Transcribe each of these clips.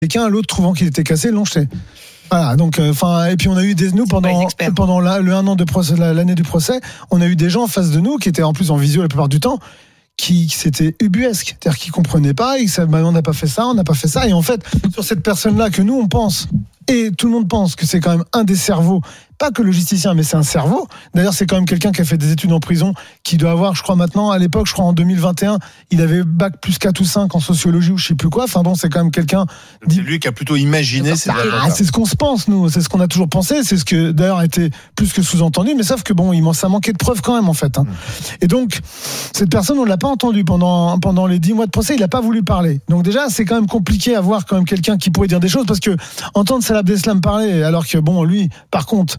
quelqu'un, l'autre trouvant qu'il était cassé, l'ont jeté. Voilà, donc, et puis on a eu nous pendant le 1 an de procès, l'année du procès, on a eu des gens en face de nous qui étaient en plus en visio la plupart du temps, qui c'était ubuesque, c'est-à-dire qu'ils comprenaient pas, ils disaient, on n'a pas fait ça, et en fait, sur cette personne-là que nous on pense, et tout le monde pense que c'est quand même un des cerveaux, pas que le justicien, mais c'est un cerveau. D'ailleurs, c'est quand même quelqu'un qui a fait des études en prison, qui doit avoir, je crois maintenant, à l'époque, je crois en 2021, il avait bac plus 4 ou 5 en sociologie ou je sais plus quoi. Enfin bon, c'est quand même quelqu'un. C'est lui qui a plutôt imaginé ces attentats. C'est ce qu'on se pense, nous. C'est ce qu'on a toujours pensé. C'est ce que, d'ailleurs, a été plus que sous-entendu. Mais sauf que bon, ça manquait de preuves quand même, en fait. Et donc, cette personne, on l'a pas entendu pendant les 10 mois de procès. Il a pas voulu parler. Donc déjà, c'est quand même compliqué à voir quand même quelqu'un qui pourrait dire des choses parce que entendre Salah Abdeslam parler, alors que bon, lui, par contre,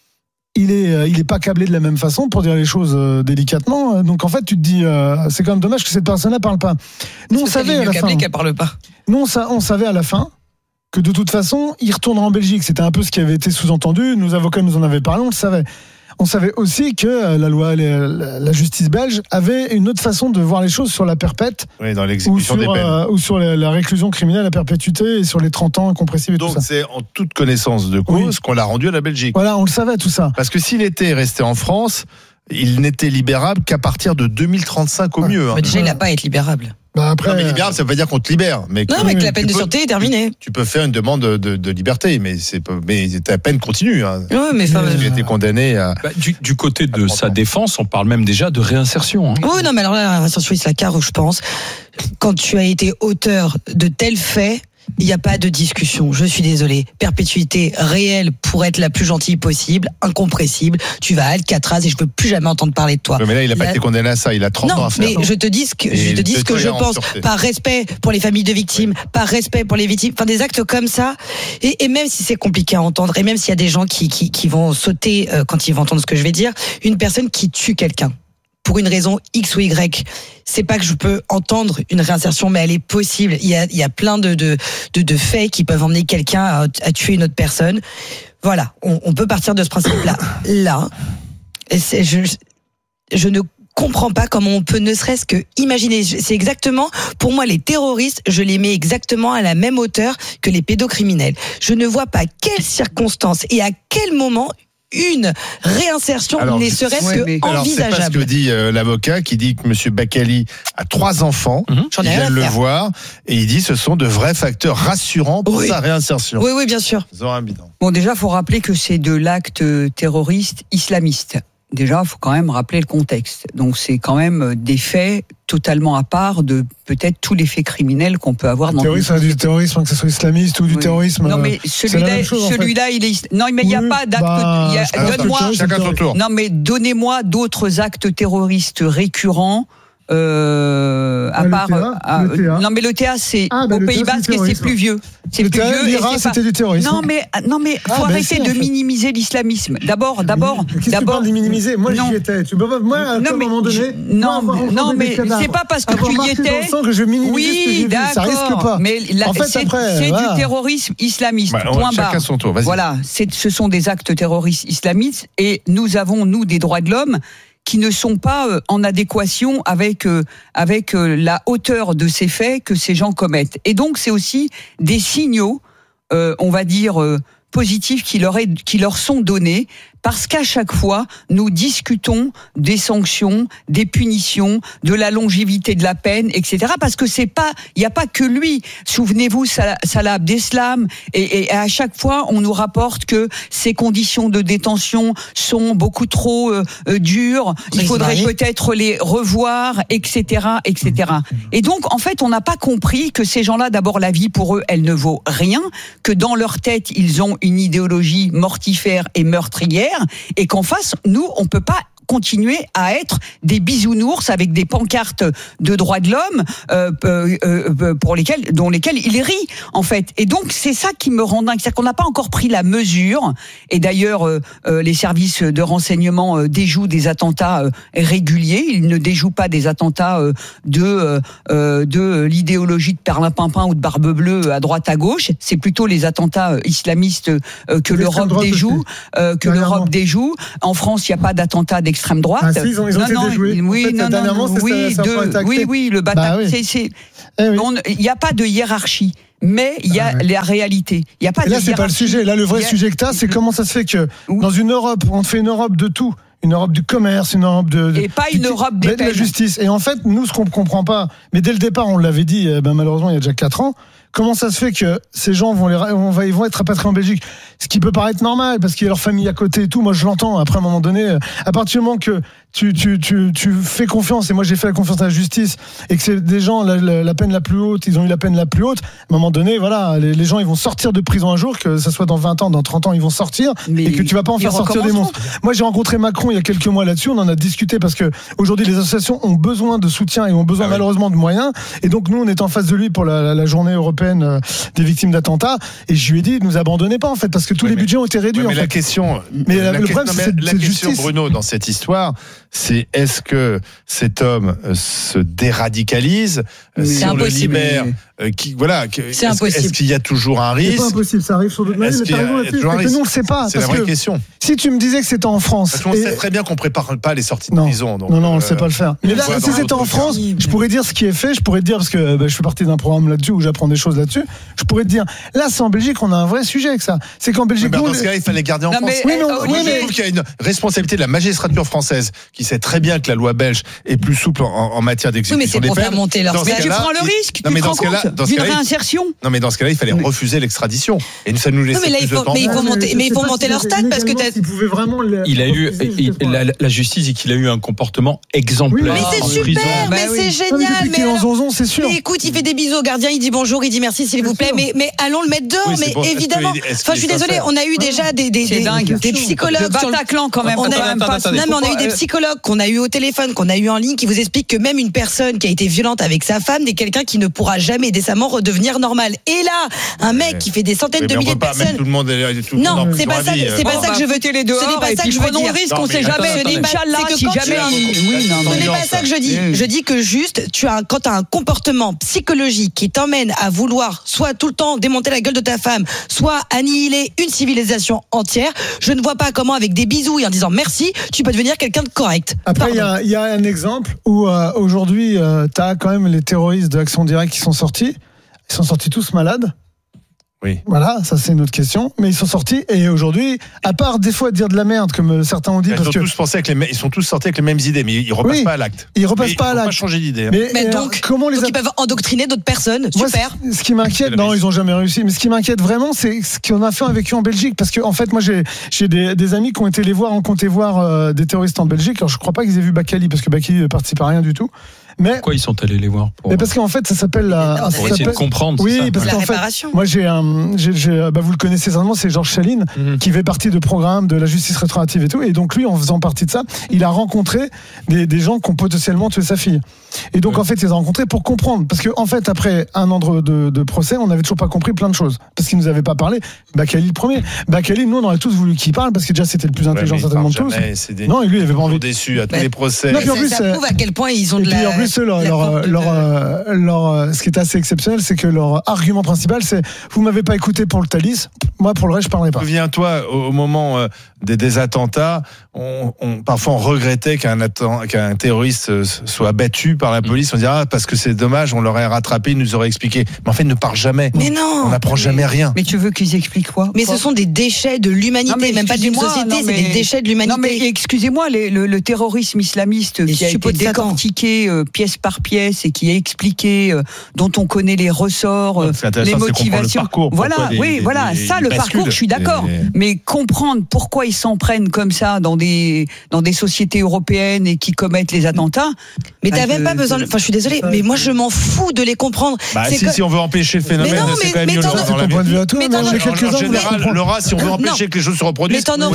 il est pas câblé de la même façon pour dire les choses délicatement. Donc en fait, tu te dis, c'est quand même dommage que cette personne-là parle pas. Nous, on savait à la fin. Qu'elle parle pas. Nous, on savait à la fin que de toute façon, il retournera en Belgique. C'était un peu ce qui avait été sous-entendu. Nos avocats nous en avaient parlé, on le savait. On savait aussi que la justice belge avait une autre façon de voir les choses sur la perpète, dans l'exécution des peines, ou sur la réclusion criminelle à perpétuité et sur les 30 ans incompressibles et donc, tout ça. Donc c'est en toute connaissance de cause qu'on l'a rendu à la Belgique. Voilà, on le savait tout ça. Parce que s'il était resté en France, il n'était libérable qu'à partir de 2035 au mieux. Mais déjà, il n'a pas à être libérable. Après, non, mais libérable, ça veut pas dire qu'on te libère. Mais non, mais que la peine de sûreté est terminée. Tu peux faire une demande de liberté, mais ta peine continue. Oui, mais tu as été condamné à. Du côté de sa défense, on parle même déjà de réinsertion. Oui, non, mais alors là, la réinsertion, il se la carre, je pense. Quand tu as été auteur de tels faits, il n'y a pas de discussion, je suis désolée. Perpétuité réelle pour être la plus gentille possible, incompressible. Tu vas à Alcatraz et je ne veux plus jamais entendre parler de toi. Mais là, il n'a pas été condamné à ça, il a 30 ans à faire. Non, mais je te dis ce que je pense, par respect pour les familles de victimes, par respect pour les victimes, enfin des actes comme ça. Et même si c'est compliqué à entendre, et même s'il y a des gens qui vont sauter quand ils vont entendre ce que je vais dire, une personne qui tue quelqu'un, pour une raison X ou Y, c'est pas que je peux entendre une réinsertion, mais elle est possible. Il y a plein de faits qui peuvent emmener quelqu'un à tuer une autre personne. Voilà, on peut partir de ce principe-là. Là, je ne comprends pas comment on peut ne serait-ce que imaginer. C'est exactement, pour moi, les terroristes, je les mets exactement à la même hauteur que les pédocriminels. Je ne vois pas quelles circonstances et à quel moment une réinsertion ne serait-ce que envisageable. C'est pas ce que dit l'avocat qui dit que M. Bakali a 3 enfants, il vient de le voir, et il dit que ce sont de vrais facteurs rassurants pour sa réinsertion. Oui, bien sûr. Bon, déjà, il faut rappeler que c'est de l'acte terroriste islamiste. Déjà, il faut quand même rappeler le contexte. Donc, c'est quand même des faits totalement à part de peut-être tous les faits criminels qu'on peut avoir dans du terrorisme, que ce soit islamiste ou du terrorisme. Non, mais celui-là, il est. Non, mais il n'y a pas d'acte. Donne-moi. Chacun son tour. Non, mais donnez-moi d'autres actes terroristes récurrents. À part non mais le TA c'est au Pays Basque et c'est plus vieux. C'est plus vieux. L'Irak c'était du terrorisme. Non mais faut arrêter de minimiser l'islamisme. D'abord. Qu'est-ce que tu parles de minimiser ? Moi j'y étais. Tu peux pas à un moment donné. Non mais c'est pas parce que tu y étais. Que je minimise oui, d'accord. Ça risque pas. Mais c'est du terrorisme islamiste. Point barre. Chacun son tour. Vas-y. Voilà, ce sont des actes terroristes islamistes et nous avons des droits de l'homme qui ne sont pas en adéquation avec la hauteur de ces faits que ces gens commettent. Et donc, c'est aussi des signaux, on va dire, positifs qui leur sont donnés, parce qu'à chaque fois, nous discutons des sanctions, des punitions, de la longévité de la peine, etc. Parce que il n'y a pas que lui. Souvenez-vous, Salah Abdeslam, et à chaque fois, on nous rapporte que ces conditions de détention sont beaucoup trop dures. Il faudrait peut-être les revoir, etc., etc. Et donc, en fait, on n'a pas compris que ces gens-là, d'abord, la vie pour eux, elle ne vaut rien, que dans leur tête, ils ont une idéologie mortifère et meurtrière, et qu'en face, nous, on peut pas continuer à être des bisounours avec des pancartes de droits de l'homme dont lesquels il rit en fait. Et donc c'est ça qui me rend dingue, c'est-à-dire qu'on n'a pas encore pris la mesure. Et d'ailleurs les services de renseignement déjouent des attentats réguliers. Ils ne déjouent pas des attentats de l'idéologie de Perlimpinpin ou de Barbe Bleue à droite à gauche. C'est plutôt les attentats islamistes que l'Europe déjoue. En France, il n'y a pas d'attentat d'extrême droite. Ah, si, ils ont été déjoués. Oui, le bâtard. Il n'y a pas de hiérarchie. Mais il y a la réalité. Il y a pas. Et là, c'est pas le sujet. Là, le vrai sujet que t'as, c'est comment ça se fait que dans une Europe, on fait une Europe de tout. Une Europe du commerce, une Europe et pas une Europe des de la justice. Et en fait, nous, ce qu'on ne comprend pas, mais dès le départ, on l'avait dit, malheureusement, il y a déjà 4 ans, comment ça se fait que ces gens ils vont être rapatriés en Belgique? Ce qui peut paraître normal, parce qu'il y a leur famille à côté et tout. Moi, je l'entends. Après, à un moment donné, à partir du moment que tu fais confiance, et moi j'ai fait la confiance à la justice, et que c'est des gens, la peine la plus haute, ils ont eu la peine la plus haute, à un moment donné, voilà, les gens ils vont sortir de prison un jour, que ça soit dans 20 ans, dans 30 ans, ils vont sortir, et que tu vas pas en faire sortir des monstres. Moi j'ai rencontré Macron il y a quelques mois là-dessus, on en a discuté, parce que aujourd'hui les associations ont besoin de soutien et ont besoin malheureusement de moyens, et donc nous on est en face de lui pour la journée européenne des victimes d'attentats, et je lui ai dit, ne nous abandonnez pas en fait, parce que tous les budgets ont été réduits. Mais la question, la question Bruno, dans cette histoire, c'est est-ce que cet homme se déradicalise si on le libère, c'est impossible. Est-ce qu'il y a toujours un risque? C'est pas impossible, ça arrive sur d'autres manières. Nous on le sait pas. C'est la vraie question. Si tu me disais que c'était en France, parce qu'on sait très bien qu'on prépare pas les sorties de prison. Donc non, on ne sait pas le faire. Mais là, si c'était en France, je pourrais dire ce qui est fait. Je pourrais te dire, parce que je fais partie d'un programme là-dessus où j'apprends des choses là-dessus. Je pourrais te dire, là, c'est en Belgique, on a un vrai sujet avec ça. C'est qu'en Belgique, dans ce cas-là, il fallait garder en France. Oui, je trouve qu'il y a une responsabilité de la magistrature française qui sait très bien que la loi belge est plus souple en matière d'exécution des peines. Oui, mais c'est pour faire monter leur Mais tu prends le risque, tu te rends compte d'une réinsertion. Non, mais dans ce cas-là, il fallait refuser l'extradition. Et ça nous laisse plus de temps. Mais il faut monter leur stade, parce que il a eu la justice dit qu'il a eu un comportement exemplaire. Mais c'est super, mais c'est génial. Mais c'est sûr. Écoute, il fait des bisous au gardien, il dit bonjour, il dit merci s'il vous plaît, mais allons le mettre dehors. Mais évidemment, enfin je suis désolée, on a eu déjà des psychologues le Bataclan quand même. On a eu des psychologues qu'on a eu au téléphone, qu'on a eu en ligne, qui vous expliquent que même une personne qui a été violente avec sa femme n'est quelqu'un qui ne pourra jamais décemment redevenir normal. Et là, un mec qui fait des centaines de milliers de personnes. Non, c'est pas ça que je veux. Les dehors, ce n'est pas ça que je veux dire. Risque, on sait jamais. Inch'Allah, si jamais. Ce n'est pas ça que je dis. Je dis que juste, quand tu as un comportement psychologique qui t'emmène à vouloir soit tout le temps démonter la gueule de ta femme, soit annihiler une civilisation entière, je ne vois pas comment avec des bisous et en disant merci, tu peux devenir quelqu'un de correct. Après, il y a un exemple où aujourd'hui, tu as quand même les terroristes de Action Directe qui sont sortis. Ils sont sortis tous malades. Oui. Voilà, ça c'est une autre question. Mais ils sont sortis et aujourd'hui, à part des fois dire de la merde comme certains ont dit, ils sont tous sortis avec les mêmes idées, mais ils repassent pas à l'acte. Ils repassent pas à l'acte. Ils vont pas changer d'idée. Mais donc, ils peuvent endoctriner d'autres personnes. Super. Moi, ce qui m'inquiète, non, ils ont jamais réussi. Mais ce qui m'inquiète vraiment, c'est ce qu'on a fait vécu en Belgique, parce que en fait, moi, j'ai des amis qui ont été voir des terroristes en Belgique. Alors, je crois pas qu'ils aient vu Bakali, parce que Bakali ne participe à rien du tout. Mais pourquoi ils sont allés les voir mais parce qu'en fait ça s'appelle pour essayer de comprendre. Oui, ça. parce qu'en fait moi vous le connaissez certainement, c'est Georges Chaline qui fait partie de programme de la justice rétroactive et tout, et donc lui en faisant partie de ça, il a rencontré des gens qui ont potentiellement tué sa fille. Et donc en fait il les a rencontrés pour comprendre, parce que en fait après un an de procès, on n'avait toujours pas compris plein de choses parce qu'il nous avait pas parlé. Bakali le premier. Bakali, nous on aurait tous voulu qu'il parle parce que déjà c'était le plus intelligent certainement de tous. Non, et lui il avait pas envie. Déçu à tous les procès. Non, ça prouve à quel point ils ont de la. Ce qui est assez exceptionnel, c'est que leur argument principal, c'est vous m'avez pas écouté pour le Thalys, moi pour le reste je parlerai pas. Souviens-toi, au moment des attentats, parfois on regrettait qu'un terroriste soit battu par la police. On dirait parce que c'est dommage, on l'aurait rattrapé, il nous aurait expliqué. Mais en fait, il ne parle jamais. Mais non, on n'apprend jamais rien. Mais tu veux qu'ils expliquent quoi? Mais ce sont des déchets de l'humanité, même pas d'une société, c'est des déchets de l'humanité. Non mais excusez-moi, le terrorisme islamiste qui a été décortiqué pièce par pièce et qui est expliqué, dont on connaît les ressorts, les motivations. Le parcours, le parcours, je suis d'accord. Mais comprendre pourquoi ils s'en prennent comme ça dans des sociétés européennes et qui commettent les attentats. Mais t'as même pas besoin. Enfin, je suis désolée, mais moi je m'en fous de les comprendre. Si on veut empêcher le phénomène, c'est quand même mieux dans la vie. En général, Laura, si on veut empêcher que les choses se reproduisent, t'en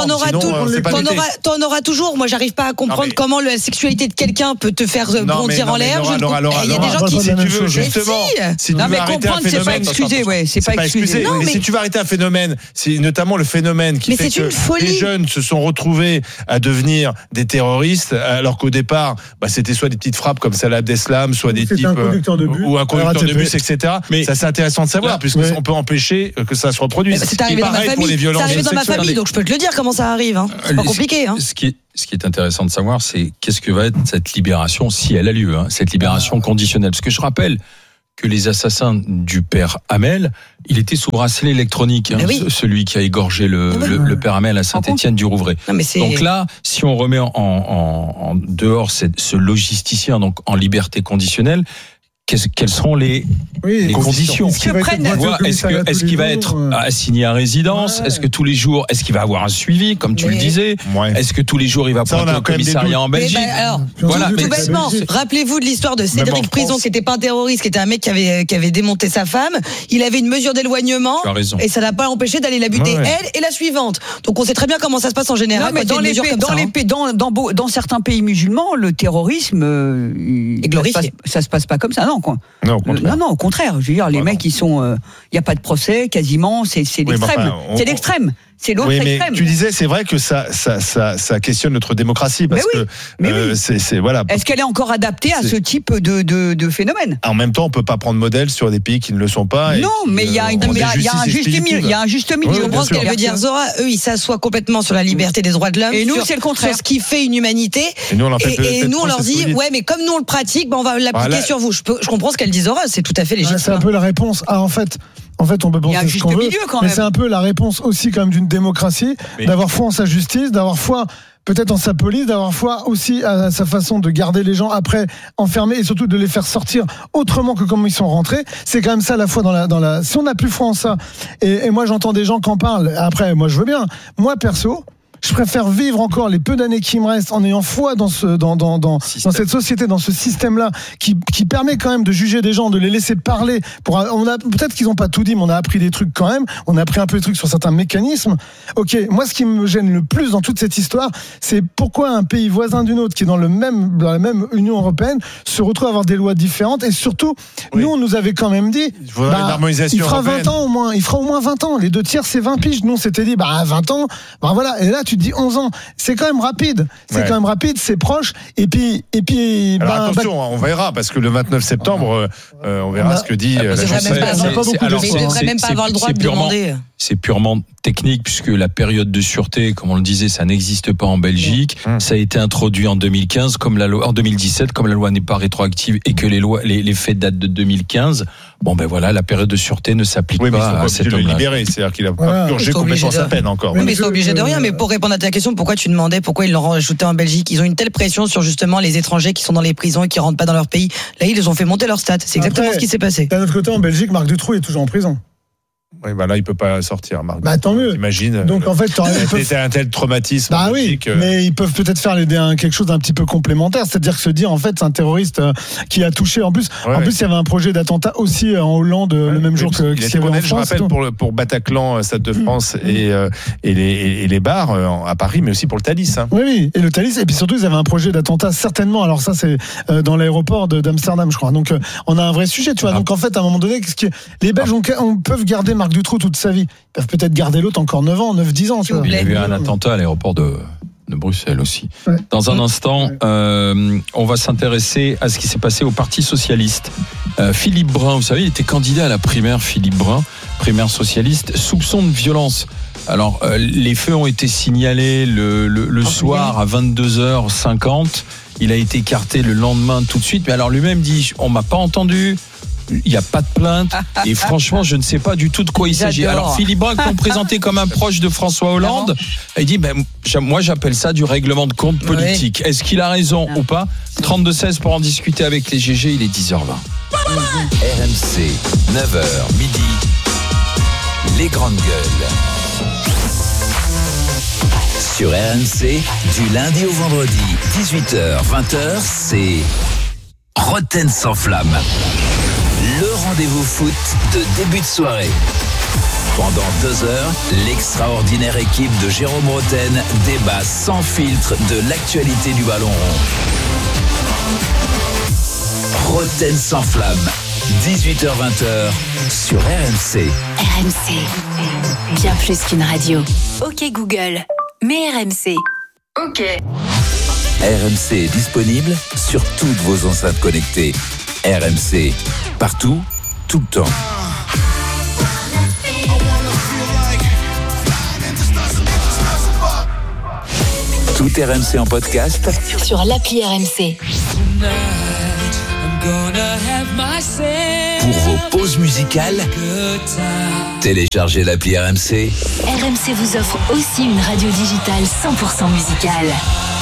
auras toujours. Moi, j'arrive pas à comprendre comment la sexualité de quelqu'un peut te faire bondir en l'air. Il y a des gens qui, si tu veux justement, si tu veux arrêter un phénomène, c'est pas excusé. Mais si tu veux arrêter un phénomène, c'est notamment le phénomène qui fait que les jeunes se sont retrouvés à devenir des terroristes, alors qu'au départ, c'était soit des petites frappes comme Salah Abdeslam, soit des types ou un conducteur de bus, etc. Mais ça c'est intéressant de savoir, puisqu'on peut empêcher que ça se reproduise. C'est arrivé dans ma famille. C'est arrivé dans ma famille, donc je peux te le dire comment ça arrive. C'est pas compliqué. Ce qui est intéressant de savoir, c'est qu'est-ce que va être cette libération, si elle a lieu, cette libération conditionnelle. Parce que je rappelle que les assassins du père Hamel, il était sous bracelet électronique, celui qui a égorgé le père Hamel à Saint-Étienne-du-Rouvray. Donc là, si on remet en dehors ce logisticien, donc en liberté conditionnelle, quelles seront les conditions? Est-ce qu'il va être assigné à résidence? Est-ce que tous les jours, est-ce qu'il va avoir un suivi, comme tu le disais? Est-ce que tous les jours il va pointer au commissariat en Belgique? Tout bêtement, rappelez-vous de l'histoire de Cédric Prison, qui n'était pas un terroriste, qui était un mec qui avait démonté sa femme. Il avait une mesure d'éloignement et ça n'a pas empêché d'aller la buter elle et la suivante. Donc on sait très bien comment ça se passe en général. Dans certains pays musulmans, le terrorisme est glorifié. Ça se passe pas comme ça. Non, au contraire. Je veux dire, les mecs, ils sont. Il n'y a pas de procès, quasiment. C'est l'extrême. C'est l'extrême. C'est l'autre extrême. Mais tu disais, c'est vrai que ça questionne notre démocratie parce que c'est voilà. Est-ce qu'elle est encore adaptée à ce type de phénomène? En même temps, on peut pas prendre modèle sur des pays qui ne le sont pas. Non, mais il y a un juste milieu. Je comprends ce qu'elle veut dire, Zora. Eux, ils s'assoient complètement sur la liberté des droits de l'homme. Et nous, c'est le contraire. Sur ce qui fait une humanité. Et nous, on leur dit, mais comme nous on le pratique, on va l'appliquer sur vous. Je comprends ce qu'elle dit, Zora. C'est tout à fait légitime. C'est un peu la réponse. En fait, on peut penser ce qu'on veut, mais c'est un peu la réponse aussi quand même d'une démocratie, d'avoir foi en sa justice, d'avoir foi peut-être en sa police, d'avoir foi aussi à sa façon de garder les gens après enfermés et surtout de les faire sortir autrement que comme ils sont rentrés. C'est quand même ça la foi dans la. Si on n'a plus foi en ça, et moi j'entends des gens qui en parlent. Après, moi je veux bien. Moi perso, je préfère vivre encore les peu d'années qui me restent en ayant foi dans cette société, dans ce système-là, qui permet quand même de juger des gens, de les laisser parler. Peut-être qu'ils n'ont pas tout dit, mais on a appris des trucs quand même. On a appris un peu des trucs sur certains mécanismes. Ok, moi, ce qui me gêne le plus dans toute cette histoire, c'est pourquoi un pays voisin d'une autre, qui est dans la même Union européenne, se retrouve à avoir des lois différentes. Et surtout, nous, on nous avait quand même dit, il fera 20 ans au moins. Il fera au moins 20 ans. Les 2/3, c'est 20 piges. Nous, on s'était dit, 20 ans, voilà. Et là, tu te dis 11 ans, c'est quand même rapide. C'est proche. Et puis. Alors attention, on verra parce que le 29 septembre, on verra ce que dit la chancelière. Mais il ne devrait même pas avoir le droit de demander. C'est purement technique puisque la période de sûreté, comme on le disait, ça n'existe pas en Belgique. Ça a été introduit en 2015, en 2017, comme la loi n'est pas rétroactive et que les faits datent de 2015. La période de sûreté ne s'applique pas à cet homme-là. Libéré, c'est-à-dire qu'il a pas purgé complètement sa peine encore. Mais ils sont obligés de rien. Mais pour répondre à ta question, pourquoi tu demandais pourquoi ils l'ont rajouté en Belgique? Ils ont une telle pression sur justement les étrangers qui sont dans les prisons et qui rentrent pas dans leur pays. Là, ils ont fait monter leur stats. C'est exactement ce qui s'est passé. D'un autre côté, en Belgique, Marc Dutroux est toujours en prison. Oui, là, il peut pas sortir, Marc. Tant mieux. Imagine. Donc, en fait, c'était un tel traumatisme. Mais ils peuvent peut-être faire quelque chose d'un petit peu complémentaire. C'est-à-dire que se dire, en fait, c'est un terroriste qui a touché. En plus, il y avait un projet d'attentat aussi en Hollande le même jour que il avait en France. Je rappelle pour Bataclan, Stade de France et les bars à Paris, mais aussi pour le Thalys. Oui, et le Thalys. Et puis surtout, ils avaient un projet d'attentat, certainement. Alors, ça, c'est dans l'aéroport d'Amsterdam, je crois. Donc, on a un vrai sujet, tu vois. Donc, en fait, à un moment donné, les Belges peuvent garder Marc Dutroux toute sa vie. Ils peuvent peut-être garder l'autre encore 9-10 ans. Il y a eu un attentat à l'aéroport de Bruxelles aussi. Ouais. Dans un instant, on va s'intéresser à ce qui s'est passé au Parti Socialiste. Philippe Brun, vous savez, il était candidat à la primaire, Philippe Brun, primaire socialiste, soupçon de violence. Alors, les faits ont été signalés le soir à 22h50. Il a été écarté le lendemain tout de suite. Mais alors, lui-même dit, on m'a pas entendu. Il n'y a pas de plainte et franchement je ne sais pas du tout de quoi il s'agit. Alors Philippe Brun, qu'on présentait comme un proche de François Hollande, il dit moi j'appelle ça du règlement de compte politique. Est-ce qu'il a raison ou pas? 32-16 pour en discuter avec les GG, il est 10h20. RMC 9h midi, les grandes gueules. Sur RMC, du lundi au vendredi, 18h-20h, c'est Roten sans flamme. Le rendez-vous foot de début de soirée. Pendant 2 heures, l'extraordinaire équipe de Jérôme Roten débat sans filtre de l'actualité du ballon rond. Roten sans flamme, 18h-20h sur RMC. RMC, bien plus qu'une radio. Ok Google, mets RMC. Ok. RMC est disponible sur toutes vos enceintes connectées. RMC, partout, tout le temps. Tout RMC en podcast sur l'appli RMC. Pour vos pauses musicales, téléchargez l'appli RMC. RMC vous offre aussi une radio digitale 100% musicale.